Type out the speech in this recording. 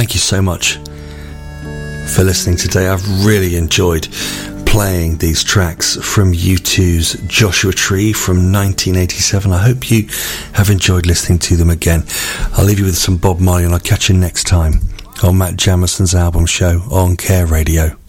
thank you so much for listening today. I've really enjoyed playing these tracks from U2's Joshua Tree from 1987. I hope you have enjoyed listening to them again. I'll leave you with some Bob Marley and I'll catch you next time on Matt Jamison's album show on Care Radio.